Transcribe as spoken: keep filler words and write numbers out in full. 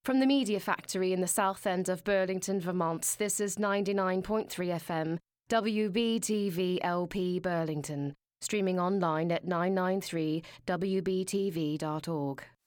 From the Media Factory in the south end of Burlington, Vermont, this is ninety-nine point three F M, W B T V L P Burlington, streaming online at nine nine three W B T V dot org.